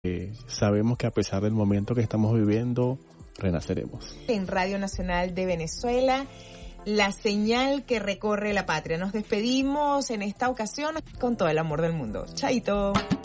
Sabemos que a pesar del momento que estamos viviendo, renaceremos. En Radio Nacional de Venezuela, la señal que recorre la patria. Nos despedimos en esta ocasión con todo el amor del mundo. Chaito.